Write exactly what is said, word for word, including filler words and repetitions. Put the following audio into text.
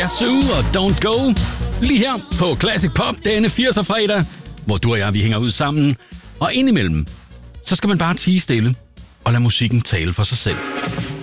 Yazoo og Don't Go. Lige her på Classic Pop denne firser fredag, hvor du og jeg, vi hænger ud sammen. Og indimellem, så skal man bare tie stille og lade musikken tale for sig selv.